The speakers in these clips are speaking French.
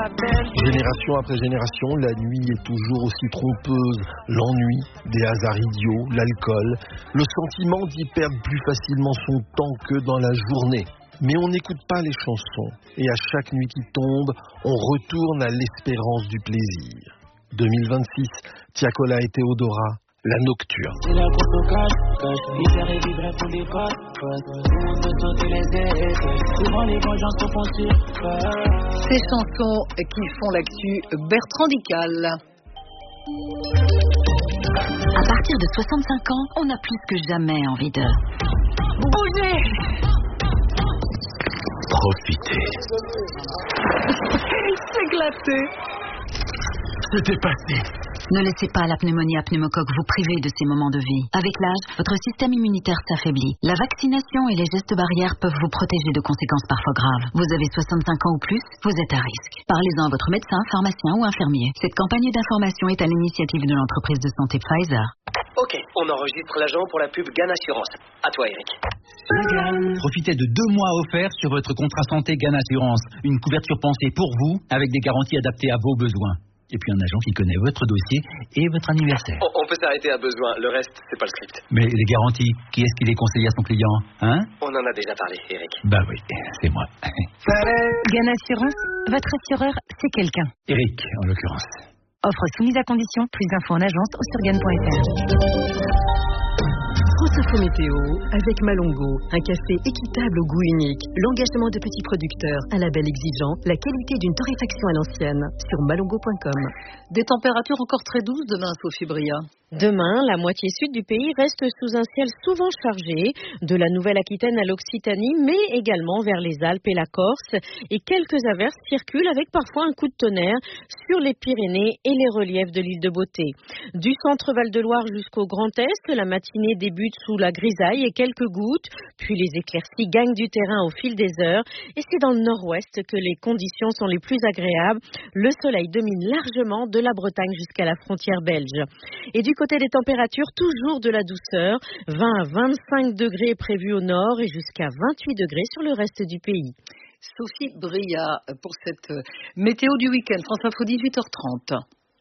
Génération après génération, la nuit est toujours aussi trompeuse. L'ennui, des hasards idiots, l'alcool, le sentiment d'y perdre plus facilement son temps que dans la journée. Mais on n'écoute pas les chansons. Et à chaque nuit qui tombe, on retourne à l'espérance du plaisir. 2026, Tiakola et Théodora, la nocturne. Ces chansons qui font l'actu Bertrand Dical. À partir de 65 ans, on a plus que jamais envie de bouger, Profitez. s'éclater. C'était passé. Ne laissez pas la pneumonie à pneumocoque vous priver de ces moments de vie. Avec l'âge, votre système immunitaire s'affaiblit. La vaccination et les gestes barrières peuvent vous protéger de conséquences parfois graves. Vous avez 65 ans ou plus, vous êtes à risque. Parlez-en à votre médecin, pharmacien ou infirmier. Cette campagne d'information est à l'initiative de l'entreprise de santé Pfizer. Ok, on enregistre l'agent pour la pub GAN Assurance. À toi, Eric. Profitez de 2 mois offerts sur votre contrat santé GAN Assurance. Une couverture pensée pour vous, avec des garanties adaptées à vos besoins. Et puis un agent qui connaît votre dossier et votre anniversaire. On peut s'arrêter à besoin, le reste, c'est pas le script. Mais les garanties, qui est-ce qui les conseille à son client, hein? On en a déjà parlé, Eric. Bah oui, c'est moi. GAN Assurance, votre assureur, c'est quelqu'un. Eric, en l'occurrence. Offre soumise à condition, plus d'infos en agence ou sur GAN.fr. France Info Météo avec Malongo, un café équitable au goût unique, l'engagement de petits producteurs, un label exigeant, la qualité d'une torréfaction à l'ancienne, sur malongo.com. Des températures encore très douces demain, Sophie Bria. Demain, la moitié sud du pays reste sous un ciel souvent chargé, de la Nouvelle-Aquitaine à l'Occitanie, mais également vers les Alpes et la Corse. Et quelques averses circulent avec parfois un coup de tonnerre sur les Pyrénées et les reliefs de l'île de Beauté. Du centre Val-de-Loire jusqu'au Grand Est, la matinée débute sous la grisaille et quelques gouttes, puis les éclaircies gagnent du terrain au fil des heures. Et c'est dans le nord-ouest que les conditions sont les plus agréables. Le soleil domine largement de la Bretagne jusqu'à la frontière belge. Et du côté des températures, toujours de la douceur, 20 à 25 degrés prévus au nord et jusqu'à 28 degrés sur le reste du pays. Sophie Bria pour cette météo du week-end. France Info 18h30.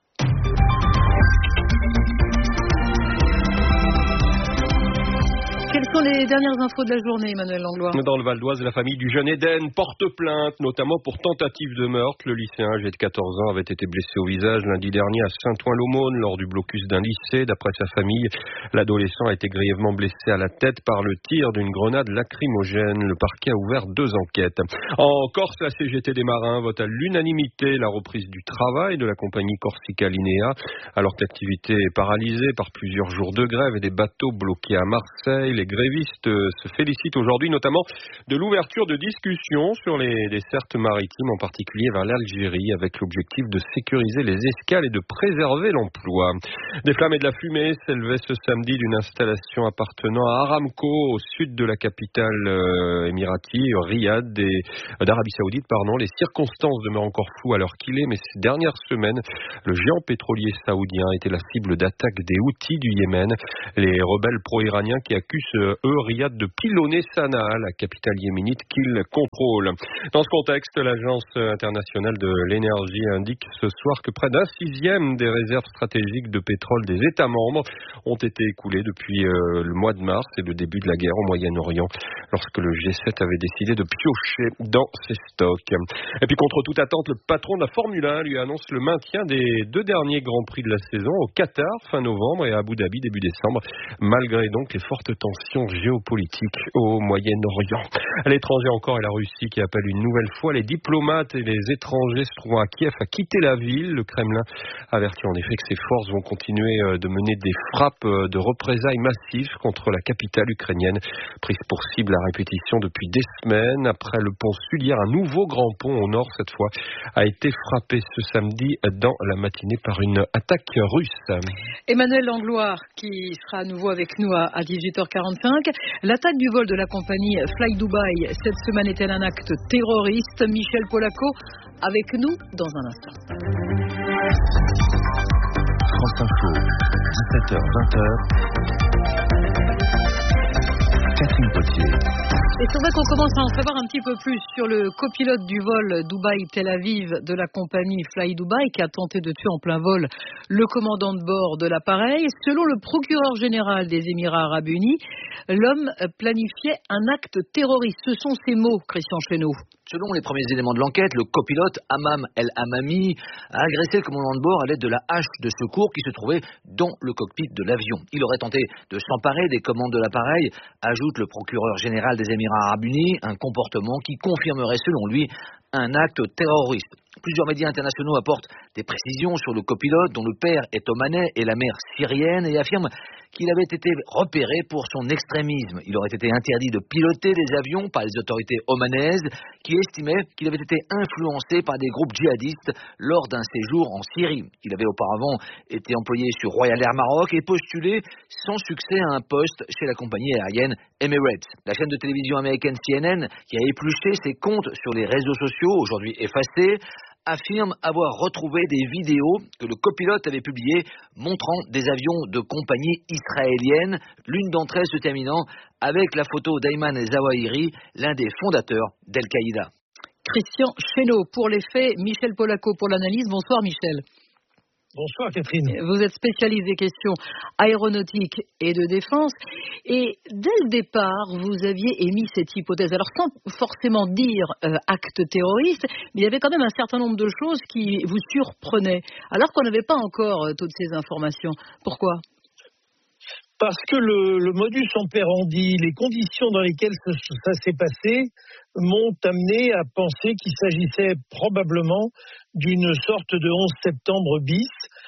Quelles sont les dernières infos de la journée, Emmanuel Langlois? Dans le Val d'Oise, la famille du jeune Eden porte plainte, notamment pour tentative de meurtre. Le lycéen âgé de 14 ans avait été blessé au visage lundi dernier à Saint-Ouen-l'Aumône lors du blocus d'un lycée. D'après sa famille, l'adolescent a été grièvement blessé à la tête par le tir d'une grenade lacrymogène. Le parquet a ouvert 2 enquêtes. En Corse, la CGT des marins vote à l'unanimité la reprise du travail de la compagnie Corsica Linea, alors que l'activité est paralysée par plusieurs jours de grève et des bateaux bloqués à Marseille. Les grévistes se félicitent aujourd'hui notamment de l'ouverture de discussions sur les dessertes maritimes, en particulier vers l'Algérie, avec l'objectif de sécuriser les escales et de préserver l'emploi. Des flammes et de la fumée s'élevaient ce samedi d'une installation appartenant à Aramco au sud de la capitale émiratie, Riyad, d'Arabie Saoudite. Les circonstances demeurent encore floues à l'heure qu'il est, mais ces dernières semaines, le géant pétrolier saoudien était la cible d'attaques des Houthis du Yémen, les rebelles pro-iraniens qui accusent Riyad de pilonner Sanaa, la capitale yéménite qu'il contrôle. Dans ce contexte, l'Agence internationale de l'énergie indique ce soir que près d'un 1/6 des réserves stratégiques de pétrole des États membres ont été écoulées depuis le mois de mars et le début de la guerre au Moyen-Orient, lorsque le G7 avait décidé de piocher dans ses stocks. Et puis contre toute attente, le patron de la Formule 1 lui annonce le maintien des 2 derniers Grands Prix de la saison au Qatar fin novembre et à Abu Dhabi début décembre, malgré donc les fortes tensions géopolitiques au Moyen-Orient. À l'étranger encore, et la Russie qui appelle une nouvelle fois les diplomates et les étrangers se trouvant à Kiev à quitter la ville. Le Kremlin avertit en effet que ses forces vont continuer de mener des frappes de représailles massives contre la capitale ukrainienne, prise pour cible à répétition depuis des semaines. Après le pont sud, hier, un nouveau grand pont au nord, cette fois, a été frappé ce samedi dans la matinée par une attaque russe. Emmanuel Langlois qui sera à nouveau avec nous à 18h45. L'attaque du vol de la compagnie Fly Dubai cette semaine était un acte terroriste. Michel Polaco avec nous dans un instant. France Info, 17h, 20h. Catherine Potier. Et c'est vrai qu'on commence à en savoir un petit peu plus sur le copilote du vol Dubaï-Tel Aviv de la compagnie Fly Dubai qui a tenté de tuer en plein vol le commandant de bord de l'appareil. Selon le procureur général des Émirats Arabes Unis, l'homme planifiait un acte terroriste. Ce sont ces mots, Christian Chesneau. Selon les premiers éléments de l'enquête, le copilote Hammam El Hammami a agressé le commandant de bord à l'aide de la hache de secours qui se trouvait dans le cockpit de l'avion. Il aurait tenté de s'emparer des commandes de l'appareil, ajoute le procureur général des Émirats Arabes Unis, un comportement qui confirmerait selon lui un acte terroriste. Plusieurs médias internationaux apportent des précisions sur le copilote dont le père est omanais et la mère syrienne et affirment qu'il avait été repéré pour son extrémisme. Il aurait été interdit de piloter des avions par les autorités omanaises qui estimaient qu'il avait été influencé par des groupes djihadistes lors d'un séjour en Syrie. Il avait auparavant été employé sur Royal Air Maroc et postulé sans succès à un poste chez la compagnie aérienne Emirates. La chaîne de télévision américaine CNN, qui a épluché ses comptes sur les réseaux sociaux, aujourd'hui effacés, affirme avoir retrouvé des vidéos que le copilote avait publiées montrant des avions de compagnie israélienne, l'une d'entre elles se terminant avec la photo d'Ayman Zawahiri, l'un des fondateurs d'Al-Qaïda. Christian Chesneau pour les faits, Michel Polaco pour l'analyse. Bonsoir Michel. Bonsoir Catherine. Vous êtes spécialiste des questions aéronautiques et de défense et dès le départ vous aviez émis cette hypothèse. Alors sans forcément dire acte terroriste, mais il y avait quand même un certain nombre de choses qui vous surprenaient alors qu'on n'avait pas encore toutes ces informations. Pourquoi ? Parce que le modus operandi, les conditions dans lesquelles ça s'est passé m'ont amené à penser qu'il s'agissait probablement d'une sorte de 11 septembre bis.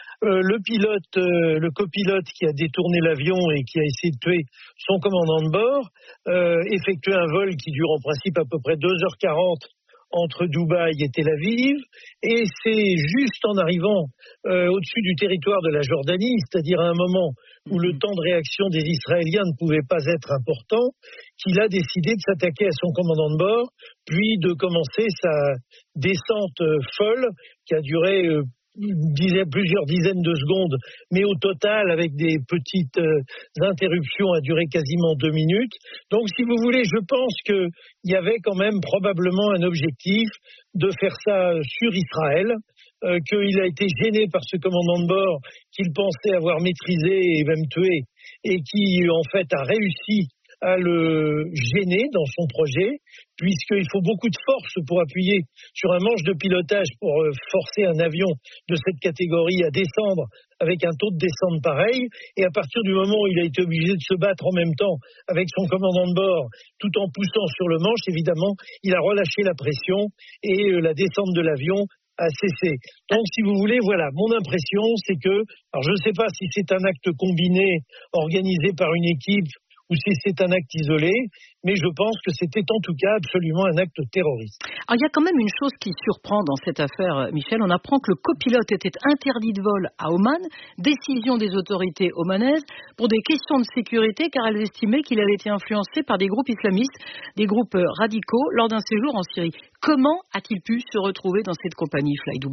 Le copilote qui a détourné l'avion et qui a essayé de tuer son commandant de bord effectuait un vol qui dure en principe à peu près 2h40 entre Dubaï et Tel Aviv, et c'est juste en arrivant au-dessus du territoire de la Jordanie, c'est-à-dire à un moment où le temps de réaction des Israéliens ne pouvait pas être important, qu'il a décidé de s'attaquer à son commandant de bord, puis de commencer sa descente folle qui a duré plusieurs dizaines de secondes, mais au total, avec des petites interruptions, a duré quasiment 2 minutes. Donc, si vous voulez, je pense qu'il y avait quand même probablement un objectif de faire ça sur Israël, qu'il a été gêné par ce commandant de bord qu'il pensait avoir maîtrisé et même tué, et qui, en fait, a réussi à le gêner dans son projet, puisqu'il faut beaucoup de force pour appuyer sur un manche de pilotage pour forcer un avion de cette catégorie à descendre avec un taux de descente pareil. Et à partir du moment où il a été obligé de se battre en même temps avec son commandant de bord, tout en poussant sur le manche, évidemment, il a relâché la pression et la descente de l'avion a cessé. Donc, si vous voulez, voilà, mon impression, c'est que, alors je ne sais pas si c'est un acte combiné organisé par une équipe ou si c'est un acte isolé, mais je pense que c'était en tout cas absolument un acte terroriste. Alors, il y a quand même une chose qui surprend dans cette affaire, Michel. On apprend que le copilote était interdit de vol à Oman, décision des autorités omanaises, pour des questions de sécurité, car elles estimaient qu'il avait été influencé par des groupes islamistes, des groupes radicaux, lors d'un séjour en Syrie. Comment a-t-il pu se retrouver dans cette compagnie Fly Dubai ?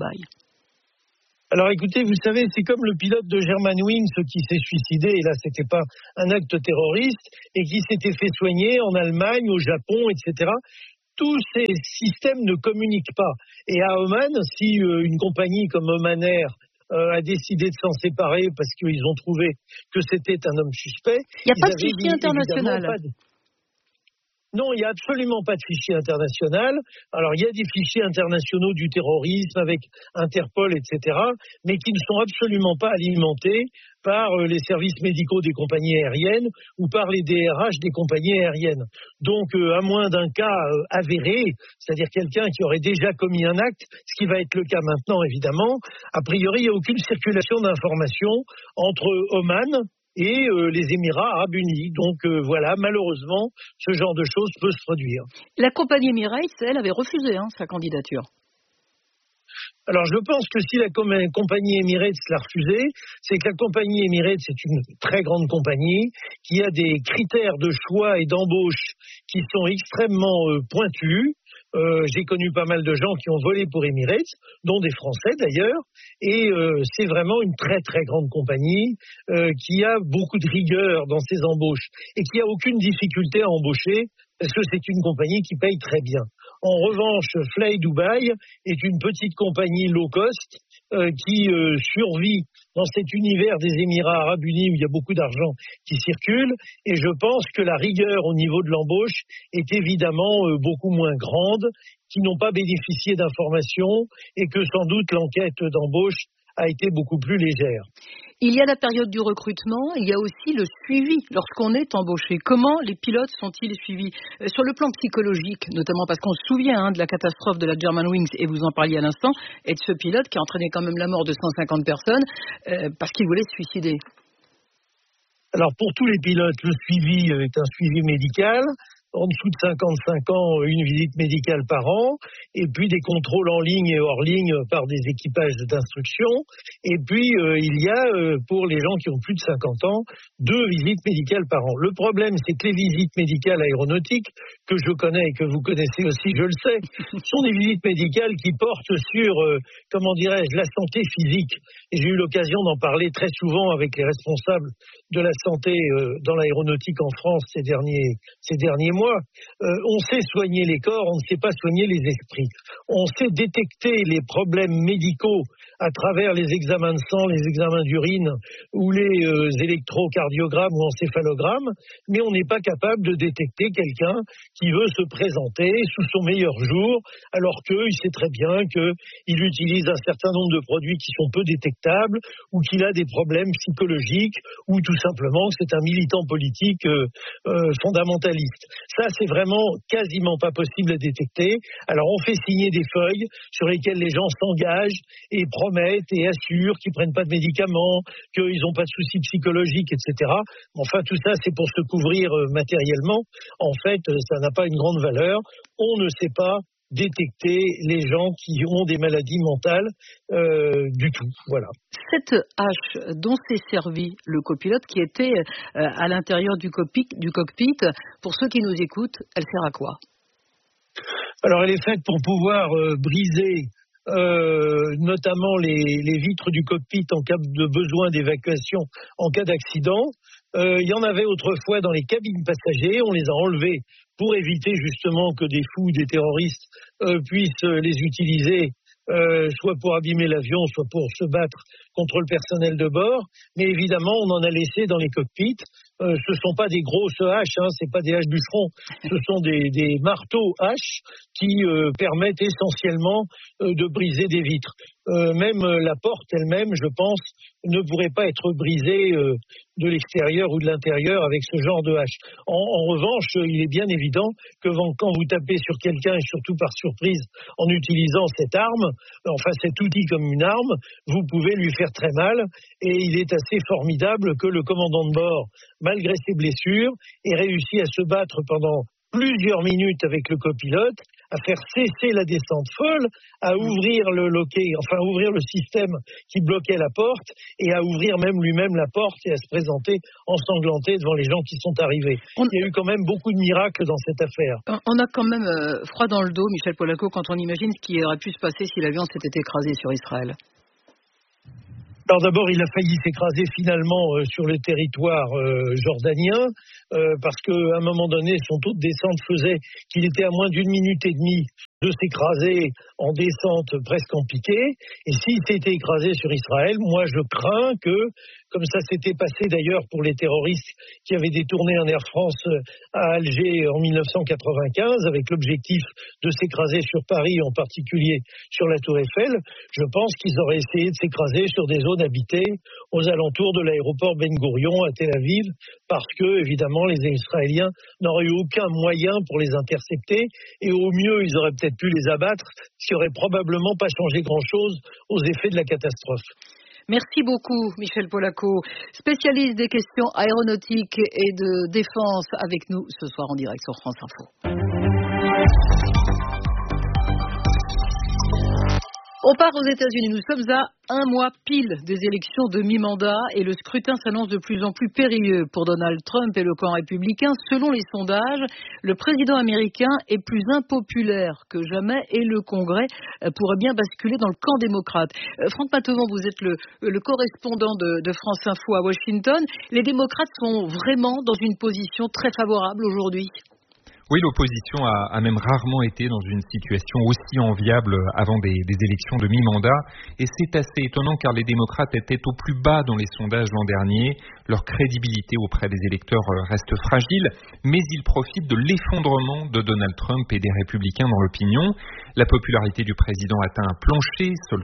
Alors écoutez, vous savez, c'est comme le pilote de Germanwings qui s'est suicidé, et là c'était pas un acte terroriste, et qui s'était fait soigner en Allemagne, au Japon, etc. Tous ces systèmes ne communiquent pas. Et à Oman, si une compagnie comme Oman Air a décidé de s'en séparer parce qu'ils ont trouvé que c'était un homme suspect... Il n'y a pas de fichier international. Non, il n'y a absolument pas de fichier international. Alors, il y a des fichiers internationaux du terrorisme avec Interpol, etc., mais qui ne sont absolument pas alimentés par les services médicaux des compagnies aériennes ou par les DRH des compagnies aériennes. Donc, à moins d'un cas avéré, c'est-à-dire quelqu'un qui aurait déjà commis un acte, ce qui va être le cas maintenant, évidemment, a priori, il n'y a aucune circulation d'informations entre Oman et les Émirats Arabes Unis. Donc voilà, malheureusement, ce genre de choses peut se produire. La compagnie Emirates, elle, avait refusé sa candidature. Alors je pense que si la compagnie Emirates l'a refusé, c'est que la compagnie Emirates est une très grande compagnie qui a des critères de choix et d'embauche qui sont extrêmement pointus. J'ai connu pas mal de gens qui ont volé pour Emirates, dont des Français d'ailleurs, et c'est vraiment une très très grande compagnie qui a beaucoup de rigueur dans ses embauches et qui a aucune difficulté à embaucher parce que c'est une compagnie qui paye très bien. En revanche, Fly Dubai est une petite compagnie low cost qui survit dans cet univers des Émirats arabes unis où il y a beaucoup d'argent qui circule, et je pense que la rigueur au niveau de l'embauche est évidemment beaucoup moins grande, qui n'ont pas bénéficié d'informations, et que sans doute l'enquête d'embauche a été beaucoup plus légère. Il y a la période du recrutement, il y a aussi le suivi lorsqu'on est embauché. Comment les pilotes sont-ils suivis sur le plan psychologique, notamment parce qu'on se souvient de la catastrophe de la Germanwings, et vous en parliez à l'instant, et de ce pilote qui a entraîné quand même la mort de 150 personnes parce qu'il voulait se suicider. Alors pour tous les pilotes, le suivi est un suivi médical. En dessous de 55 ans, une visite médicale par an, et puis des contrôles en ligne et hors ligne par des équipages d'instruction. Et puis, il y a, pour les gens qui ont plus de 50 ans, 2 visites médicales par an. Le problème, c'est que les visites médicales aéronautiques, que je connais et que vous connaissez aussi, je le sais, sont des visites médicales qui portent sur, la santé physique. Et j'ai eu l'occasion d'en parler très souvent avec les responsables de la santé dans l'aéronautique en France ces derniers mois. On sait soigner les corps, on ne sait pas soigner les esprits. On sait détecter les problèmes médicaux à travers les examens de sang, les examens d'urine ou les électrocardiogrammes ou encéphalogrammes, mais on n'est pas capable de détecter quelqu'un qui veut se présenter sous son meilleur jour, alors qu'il sait très bien qu'il utilise un certain nombre de produits qui sont peu détectables, ou qu'il a des problèmes psychologiques, ou tout simplement que c'est un militant politique fondamentaliste. Ça, c'est vraiment quasiment pas possible à détecter. Alors, on fait signer des feuilles sur lesquelles les gens s'engagent et promettent et assurent qu'ils prennent pas de médicaments, qu'ils n'ont pas de soucis psychologiques, etc. Enfin, tout ça, c'est pour se couvrir matériellement. En fait, ça n'a pas une grande valeur. On ne sait pas détecter les gens qui ont des maladies mentales du tout. Voilà. Cette hache dont s'est servi le copilote qui était à l'intérieur du cockpit, pour ceux qui nous écoutent, elle sert à quoi? Alors, elle est faite pour pouvoir briser notamment les vitres du cockpit en cas de besoin d'évacuation, en cas d'accident. Il y en avait autrefois dans les cabines passagers, on les a enlevées pour éviter justement que des fous, des terroristes puissent les utiliser, soit pour abîmer l'avion, soit pour se battre contre le personnel de bord. Mais évidemment, on en a laissé dans les cockpits. Ce ne sont pas des grosses haches, c'est pas des haches bûcherons, ce sont des marteaux haches qui permettent essentiellement de briser des vitres. Même la porte elle-même, je pense, ne pourrait pas être brisée de l'extérieur ou de l'intérieur avec ce genre de hache. En revanche, il est bien évident que quand vous tapez sur quelqu'un, et surtout par surprise, en utilisant cette arme, enfin cet outil comme une arme, vous pouvez lui faire très mal. Et il est assez formidable que le commandant de bord, malgré ses blessures, ait réussi à se battre pendant plusieurs minutes avec le copilote, à faire cesser la descente folle, à ouvrir le loquet, enfin ouvrir le système qui bloquait la porte, et à ouvrir même lui-même la porte et à se présenter ensanglanté devant les gens qui sont arrivés. Il y a eu quand même beaucoup de miracles dans cette affaire. On a quand même froid dans le dos, Michel Polaco, quand on imagine ce qui aurait pu se passer si l'avion s'était écrasé sur Israël. Alors d'abord, il a failli s'écraser finalement sur le territoire jordanien, parce qu'à un moment donné, son taux de descente faisait qu'il était à moins d'1 minute et demie de s'écraser en descente presque en piqué. Et s'il s'était écrasé sur Israël, moi je crains que, comme ça s'était passé d'ailleurs pour les terroristes qui avaient détourné un Air France à Alger en 1995, avec l'objectif de s'écraser sur Paris, en particulier sur la Tour Eiffel, je pense qu'ils auraient essayé de s'écraser sur des zones habitées aux alentours de l'aéroport Ben Gourion à Tel Aviv, parce que, évidemment, les Israéliens n'auraient eu aucun moyen pour les intercepter, et au mieux, ils auraient peut-être pu les abattre, ce qui n'aurait probablement pas changé grand-chose aux effets de la catastrophe. Merci beaucoup, Michel Polaco, spécialiste des questions aéronautiques et de défense, avec nous ce soir en direct sur France Info. On part aux États-Unis. Nous sommes à un mois pile des élections de mi-mandat et le scrutin s'annonce de plus en plus périlleux pour Donald Trump et le camp républicain. Selon les sondages, le président américain est plus impopulaire que jamais et le Congrès pourrait bien basculer dans le camp démocrate. Franck Matevon, vous êtes le correspondant de France Info à Washington. Les démocrates sont vraiment dans une position très favorable aujourd'hui. Oui, l'opposition a même rarement été dans une situation aussi enviable avant des élections de mi-mandat. Et c'est assez étonnant car les démocrates étaient au plus bas dans les sondages l'an dernier. Leur crédibilité auprès des électeurs reste fragile, mais ils profitent de l'effondrement de Donald Trump et des républicains dans l'opinion. La popularité du président atteint un plancher. Seuls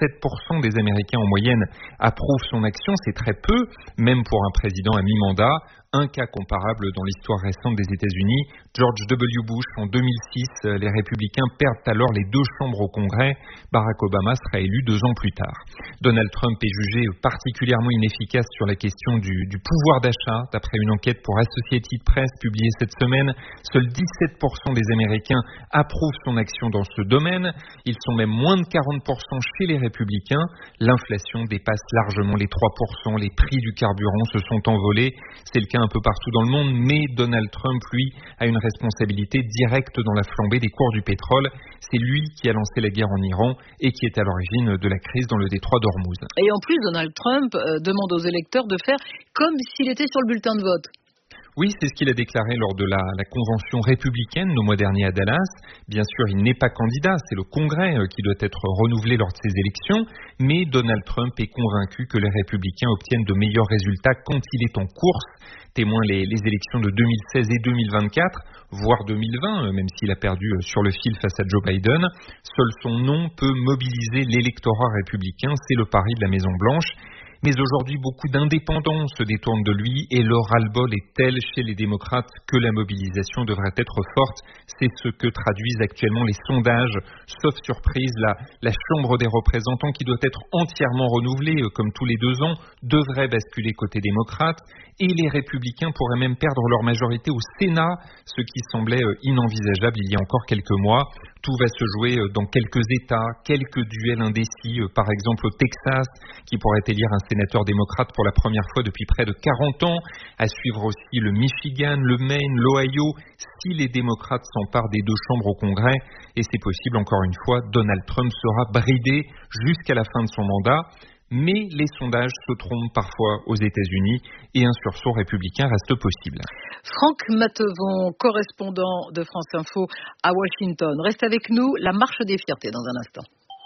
37% des Américains en moyenne approuvent son action. C'est très peu, même pour un président à mi-mandat. Un cas comparable dans l'histoire récente des États-Unis, George W. Bush en 2006, les républicains perdent alors les 2 chambres au Congrès. Barack Obama sera élu 2 ans plus tard. Donald Trump est jugé particulièrement inefficace sur la question du pouvoir d'achat. D'après une enquête pour Associated Press publiée cette semaine, seuls 17% des Américains approuvent son action dans ce domaine. Ils sont même moins de 40% chez les républicains. L'inflation dépasse largement les 3%. Les prix du carburant se sont envolés. C'est le cas un peu partout dans le monde, mais Donald Trump, lui, a une responsabilité directe dans la flambée des cours du pétrole. C'est lui qui a lancé la guerre en Iran et qui est à l'origine de la crise dans le détroit d'Ormuz. Et en plus, Donald Trump demande aux électeurs de faire comme s'il était sur le bulletin de vote. Oui, c'est ce qu'il a déclaré lors de la convention républicaine le mois dernier à Dallas. Bien sûr, il n'est pas candidat, c'est le Congrès qui doit être renouvelé lors de ces élections, mais Donald Trump est convaincu que les républicains obtiennent de meilleurs résultats quand il est en course. Témoin les élections de 2016 et 2024, voire 2020, même s'il a perdu sur le fil face à Joe Biden. Seul son nom peut mobiliser l'électorat républicain, c'est le pari de la Maison-Blanche. Mais aujourd'hui, beaucoup d'indépendants se détournent de lui et le ras-le-bol est tel chez les démocrates que la mobilisation devrait être forte. C'est ce que traduisent actuellement les sondages. Sauf surprise, la Chambre des représentants, qui doit être entièrement renouvelée, comme tous les 2 ans, devrait basculer côté démocrate. Et les républicains pourraient même perdre leur majorité au Sénat, ce qui semblait inenvisageable il y a encore quelques mois. Tout va se jouer dans quelques États, quelques duels indécis, par exemple au Texas, qui pourrait élire un sénateur démocrate pour la première fois depuis près de 40 ans. À suivre aussi le Michigan, le Maine, l'Ohio, si les démocrates s'emparent des 2 chambres au Congrès. Et c'est possible, encore une fois, Donald Trump sera bridé jusqu'à la fin de son mandat. Mais les sondages se trompent parfois aux États-Unis et un sursaut républicain reste possible. Franck Matevon, correspondant de France Info à Washington. Reste avec nous, la marche des fiertés dans un instant.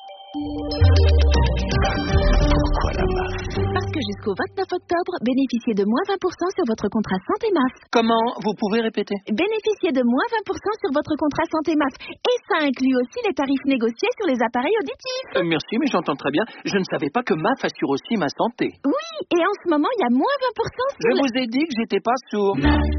Pourquoi la MAF? Parce que jusqu'au 29 octobre, bénéficiez de moins 20% sur votre contrat santé MAF. Comment? Vous pouvez répéter? Bénéficiez de moins 20% sur votre contrat santé MAF. Et ça inclut aussi les tarifs négociés sur les appareils auditifs. Merci, mais j'entends très bien. Je ne savais pas que MAF assure aussi ma santé. Oui, et en ce moment, il y a moins 20% sur Je vous ai dit que j'étais pas sourd.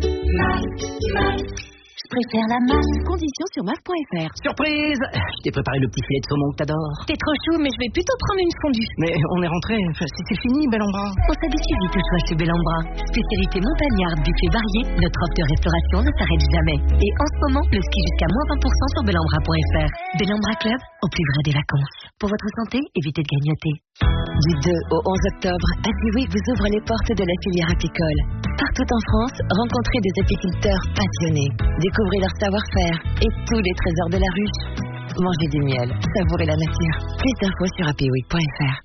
Je préfère la MAF. Conditions sur MAF.fr. Surprise! Je t'ai préparé le petit filet de saumon que t'adores. T'es trop chou, mais je vais plutôt prendre une fondue. Mais on est rentré, c'est fini, Bellambra. On s'habitue vite au choix chez Bellambra. Spécialité montagnarde, buffet varié, notre offre de restauration ne s'arrête jamais. Et en ce moment, le ski jusqu'à moins 20% sur Bellambra.fr. Bellambra Club, au plus vrai des vacances. Pour votre santé, évitez de grignoter. Du 2 au 11 octobre, Apiwi vous ouvre les portes de la filière apicole. Partout en France, rencontrez des apiculteurs passionnés. Découvrez leur savoir-faire et tous les trésors de la ruche. Mangez du miel, savourez la nature. Plus d'infos sur apiwi.fr.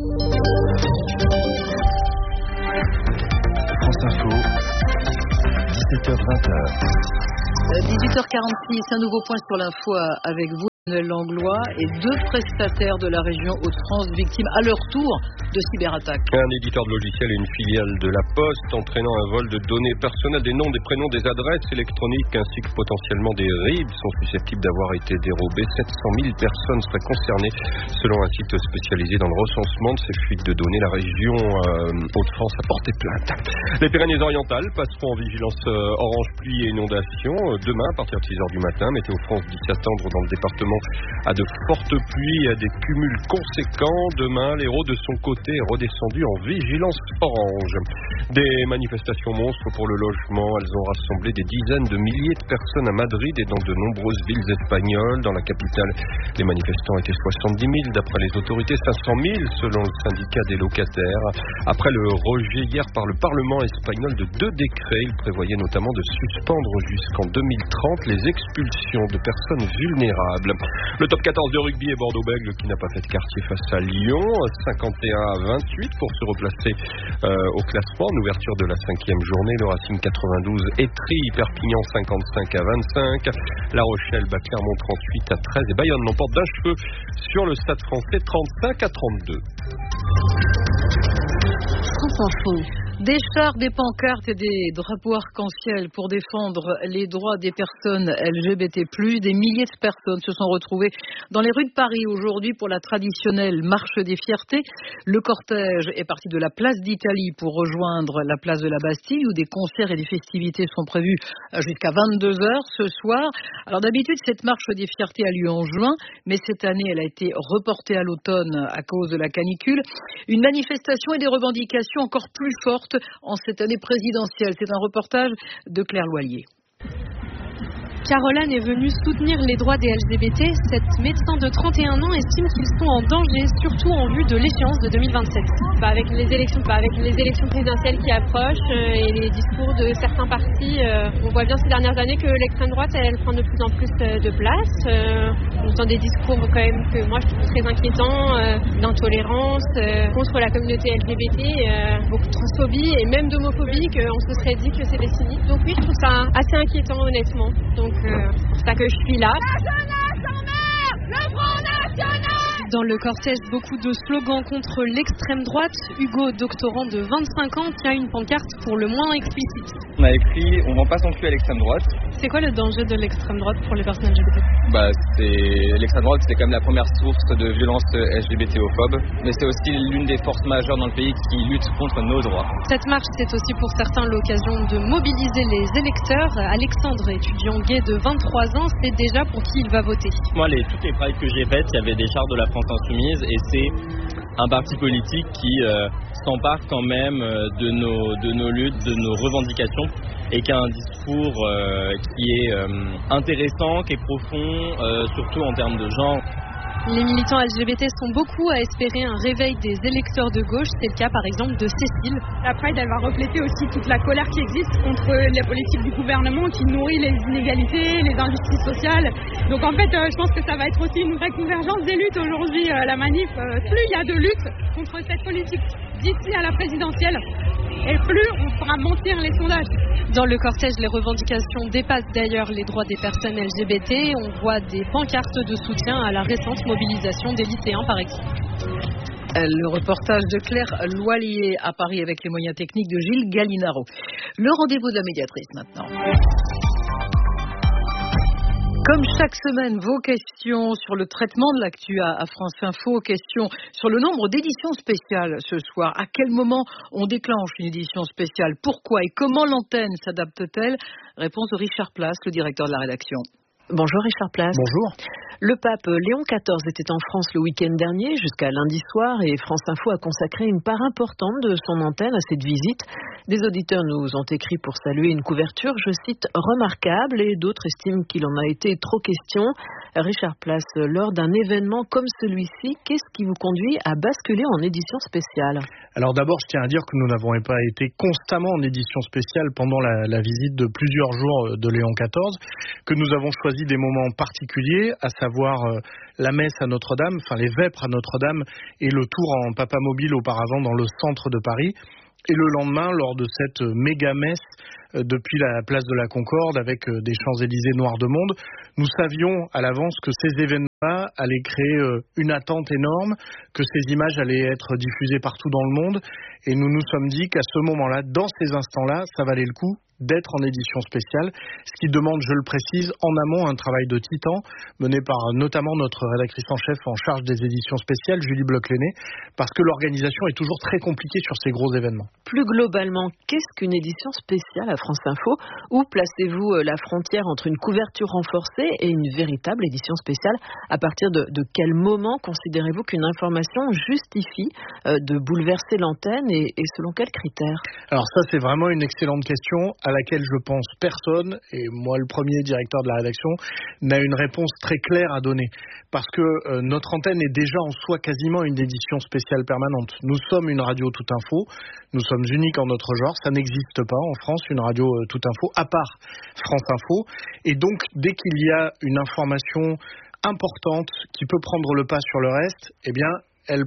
France Info, 17h-20h. 18h46, un nouveau point sur l'info avec vous. Langlois et 2 prestataires de la région Hauts-de-France victimes à leur tour de cyberattaques. Un éditeur de logiciel et une filiale de la Poste entraînant un vol de données personnelles, des noms, des prénoms, des adresses électroniques ainsi que potentiellement des RIB sont susceptibles d'avoir été dérobés. 700 000 personnes seraient concernées selon un site spécialisé dans le recensement de ces fuites de données. La région Hauts-de-France a porté plainte. Les Pyrénées-Orientales passeront en vigilance orange pluie et inondation. Demain, à partir de 6h du matin, Météo France dit s'attendre dans le département à de fortes pluies et à des cumuls conséquents. Demain, l'Hérault de son côté est redescendu en vigilance orange. Des manifestations monstres pour le logement. Elles ont rassemblé des dizaines de milliers de personnes à Madrid et dans de nombreuses villes espagnoles. Dans la capitale, les manifestants étaient 70 000. D'après les autorités, 500 000 selon le syndicat des locataires. Après le rejet hier par le Parlement espagnol de 2 décrets, il prévoyait notamment de suspendre jusqu'en 2030 les expulsions de personnes vulnérables. Le top 14 de rugby est Bordeaux-Bègles qui n'a pas fait de quartier face à Lyon. 51 à 28 pour se replacer au classement. En ouverture de la 5e journée, le Racing 92 Étrie, Perpignan 55 à 25. La Rochelle bat Clermont 38 à 13 et Bayonne l'emporte d'un cheveu sur le Stade Français 35 à 32. France Info. Des chars, des pancartes et des drapeaux arc-en-ciel pour défendre les droits des personnes LGBT+. Des milliers de personnes se sont retrouvées dans les rues de Paris aujourd'hui pour la traditionnelle marche des fiertés. Le cortège est parti de la place d'Italie pour rejoindre la place de la Bastille où des concerts et des festivités sont prévus jusqu'à 22h ce soir. Alors d'habitude, cette marche des fiertés a lieu en juin, mais cette année, elle a été reportée à l'automne à cause de la canicule. Une manifestation et des revendications encore plus fortes en cette année présidentielle. C'est un reportage de Claire Loilier. Caroline est venue soutenir les droits des LGBT. Cette médecin de 31 ans estime qu'ils sont en danger, surtout en vue de l'échéance de 2027. Avec les élections présidentielles qui approchent et les discours de certains partis, on voit bien ces dernières années que l'extrême droite, elle prend de plus en plus de place. On entend des discours quand même que moi je trouve très inquiétants, d'intolérance contre la communauté LGBT, beaucoup de transphobie et même d'homophobie, qu'on se serait dit que c'était fini. Donc oui, je trouve ça assez inquiétant honnêtement. Donc c'est pour ça que je suis là. Dans le cortège, beaucoup de slogans contre l'extrême droite. Hugo, doctorant de 25 ans, tient une pancarte pour le moins explicite. On a écrit « On vend pas son cul à l'extrême droite ». C'est quoi le danger de l'extrême droite pour les personnes LGBT ? L'extrême droite, c'est quand même la première source de violence LGBT-ophobe, mais c'est aussi l'une des forces majeures dans le pays qui lutte contre nos droits. Cette marche, c'est aussi pour certains l'occasion de mobiliser les électeurs. Alexandre, étudiant gay de 23 ans, sait déjà pour qui il va voter. Moi, toutes les prides que j'ai faites, il y avait des chars de la France Insoumise et c'est un parti politique qui s'empare quand même de nos luttes, de nos revendications et qui a un discours qui est intéressant, qui est profond, surtout en termes de genre. Les militants LGBT sont beaucoup à espérer un réveil des électeurs de gauche. C'est le cas par exemple de Cécile. La Pride, elle va refléter aussi toute la colère qui existe contre la politique du gouvernement qui nourrit les inégalités, les injustices sociales. Donc en fait, je pense que ça va être aussi une vraie convergence des luttes aujourd'hui. La manif, plus il y a de luttes contre cette politique d'ici à la présidentielle, et plus on fera mentir les sondages. Dans le cortège, les revendications dépassent d'ailleurs les droits des personnes LGBT. On voit des pancartes de soutien à la récente mobilisation des lycéens, par exemple. Le reportage de Claire Loilier à Paris avec les moyens techniques de Gilles Gallinaro. Le rendez-vous de la médiatrice maintenant. Comme chaque semaine, vos questions sur le traitement de l'actu à France Info, questions sur le nombre d'éditions spéciales ce soir. À quel moment on déclenche une édition spéciale? Pourquoi et comment l'antenne s'adapte-t-elle? Réponse de Richard Place, le directeur de la rédaction. Bonjour Richard Place. Bonjour. Le pape Léon XIV était en France le week-end dernier jusqu'à lundi soir et France Info a consacré une part importante de son antenne à cette visite. Des auditeurs nous ont écrit pour saluer une couverture, je cite, remarquable, et d'autres estiment qu'il en a été trop question. Richard Place, lors d'un événement comme celui-ci, qu'est-ce qui vous conduit à basculer en édition spéciale? Alors d'abord, je tiens à dire que nous n'avons pas été constamment en édition spéciale pendant la visite de plusieurs jours de Léon XIV, que nous avons choisi des moments particuliers, à savoir la messe à Notre-Dame, enfin les vêpres à Notre-Dame et le tour en papamobile auparavant dans le centre de Paris. Et le lendemain, lors de cette méga-messe depuis la place de la Concorde avec des Champs-Élysées noirs de monde, nous savions à l'avance que ces événements-là allaient créer une attente énorme, que ces images allaient être diffusées partout dans le monde. Et nous nous sommes dit qu'à ce moment-là, dans ces instants-là, ça valait le coup d'être en édition spéciale, ce qui demande, je le précise, en amont un travail de titan mené par notamment notre rédactrice en chef en charge des éditions spéciales, Julie Bloch-Lenné, parce que l'organisation est toujours très compliquée sur ces gros événements. Plus globalement, qu'est-ce qu'une édition spéciale à France Info? Où placez-vous la frontière entre une couverture renforcée et une véritable édition spéciale? À partir de quel moment considérez-vous qu'une information justifie de bouleverser l'antenne et selon quels critères? Alors ça, c'est vraiment une excellente question à laquelle je pense personne, et moi le premier directeur de la rédaction, n'a une réponse très claire à donner. Parce que notre antenne est déjà en soi quasiment une édition spéciale permanente. Nous sommes une radio toute info, nous sommes uniques en notre genre, ça n'existe pas en France, une radio toute info, à part France Info. Et donc, dès qu'il y a une information importante qui peut prendre le pas sur le reste, eh bien, elle prend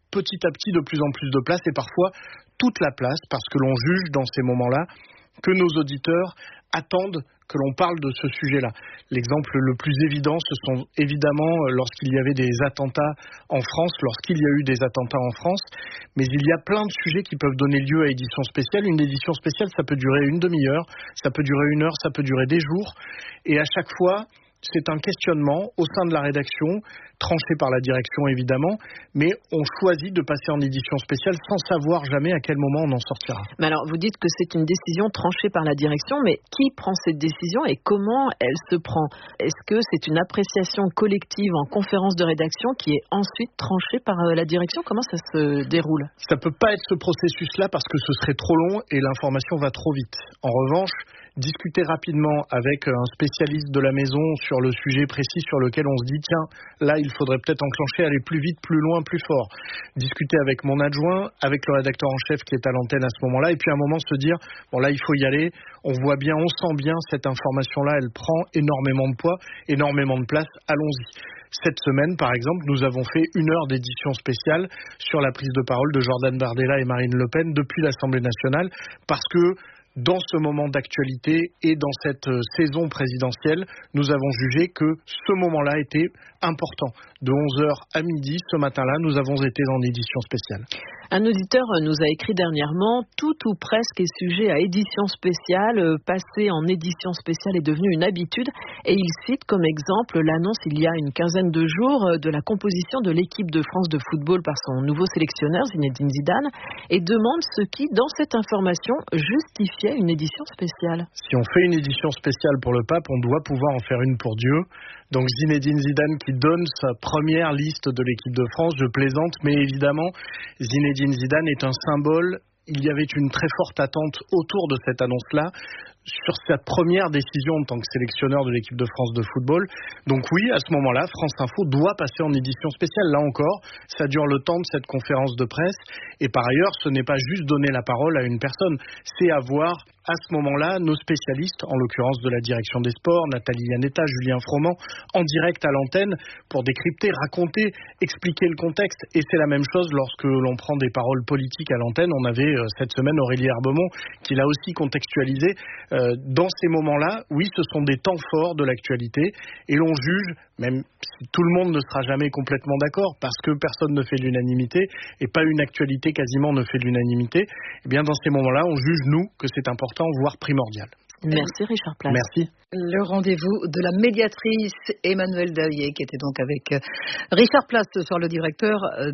petit à petit de plus en plus de place et parfois toute la place parce que l'on juge dans ces moments-là que nos auditeurs attendent que l'on parle de ce sujet-là. L'exemple le plus évident, ce sont évidemment lorsqu'il y avait des attentats en France, lorsqu'il y a eu des attentats en France, mais il y a plein de sujets qui peuvent donner lieu à édition spéciale. Une édition spéciale, ça peut durer une demi-heure, ça peut durer 1 heure, ça peut durer des jours, et à chaque fois, c'est un questionnement au sein de la rédaction, tranché par la direction évidemment, mais on choisit de passer en édition spéciale sans savoir jamais à quel moment on en sortira. Mais alors, vous dites que c'est une décision tranchée par la direction, mais qui prend cette décision et comment elle se prend ? Est-ce que c'est une appréciation collective en conférence de rédaction qui est ensuite tranchée par la direction ? Comment ça se déroule ? Ça peut pas être ce processus-là parce que ce serait trop long et l'information va trop vite. En revanche, discuter rapidement avec un spécialiste de la maison sur le sujet précis sur lequel on se dit tiens, là il faudrait peut-être enclencher, aller plus vite, plus loin, plus fort. Discuter avec mon adjoint, avec le rédacteur en chef qui est à l'antenne à ce moment-là, et puis à un moment se dire bon là il faut y aller, on voit bien, on sent bien cette information-là, elle prend énormément de poids, énormément de place, allons-y. Cette semaine, par exemple, nous avons fait 1 heure d'édition spéciale sur la prise de parole de Jordan Bardella et Marine Le Pen depuis l'Assemblée nationale, parce que dans ce moment d'actualité et dans cette saison présidentielle, nous avons jugé que ce moment-là était important. De 11h à midi, ce matin-là, nous avons été en édition spéciale. Un auditeur nous a écrit dernièrement « Tout ou presque est sujet à édition spéciale. Passer en édition spéciale est devenu une habitude. » Et il cite comme exemple l'annonce il y a une quinzaine de jours de la composition de l'équipe de France de football par son nouveau sélectionneur Zinedine Zidane et demande ce qui, dans cette information, justifiait une édition spéciale. Si on fait une édition spéciale pour le pape, on doit pouvoir en faire une pour Dieu. Donc Zinedine Zidane qui donne sa première liste de l'équipe de France, je plaisante, mais évidemment, Zinedine Zidane est un symbole. Il y avait une très forte attente autour de cette annonce-là sur sa première décision en tant que sélectionneur de l'équipe de France de football. Donc oui, à ce moment-là, France Info doit passer en édition spéciale. Là encore, ça dure le temps de cette conférence de presse. Et par ailleurs, ce n'est pas juste donner la parole à une personne, c'est avoir à ce moment-là nos spécialistes, en l'occurrence de la direction des sports, Nathalie Yanetta, Julien Froment, en direct à l'antenne pour décrypter, raconter, expliquer le contexte. Et c'est la même chose lorsque l'on prend des paroles politiques à l'antenne. On avait cette semaine Aurélie Herbemont qui l'a aussi contextualisé. Dans ces moments-là, oui, ce sont des temps forts de l'actualité et l'on juge, même si tout le monde ne sera jamais complètement d'accord parce que personne ne fait l'unanimité et pas une actualité quasiment ne fait l'unanimité, eh bien dans ces moments-là, on juge, nous, que c'est important, voire primordial. Merci Richard Place. Merci. Le rendez-vous de la médiatrice Emmanuelle Davier qui était donc avec Richard Place ce soir, le directeur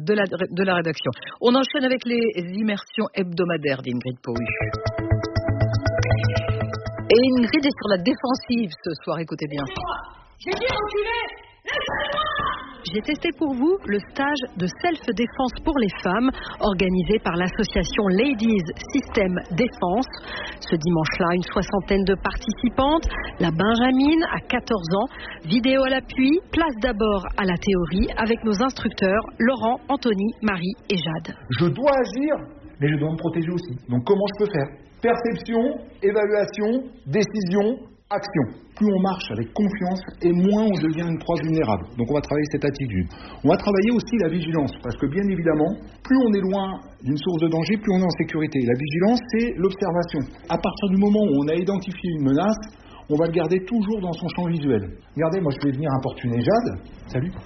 de la rédaction. On enchaîne avec les immersions hebdomadaires d'Ingrid Pau. Et Ingrid est sur la défensive ce soir, écoutez bien. J'ai dit reculer. Laissez-moi. J'ai testé pour vous le stage de self-défense pour les femmes organisé par l'association Ladies System Défense. Ce dimanche-là, une 60aine de participantes. La Benjamine à 14 ans. Vidéo à l'appui. Place d'abord à la théorie avec nos instructeurs Laurent, Anthony, Marie et Jade. Je dois agir, mais je dois me protéger aussi. Donc comment je peux faire ? Perception, évaluation, décision, action. Plus on marche avec confiance et moins on devient une proie vulnérable. Donc on va travailler cette attitude. On va travailler aussi la vigilance parce que bien évidemment, plus on est loin d'une source de danger, plus on est en sécurité. La vigilance, c'est l'observation. À partir du moment où on a identifié une menace, on va le garder toujours dans son champ visuel. Regardez, moi je vais venir importuner Jade. Salut.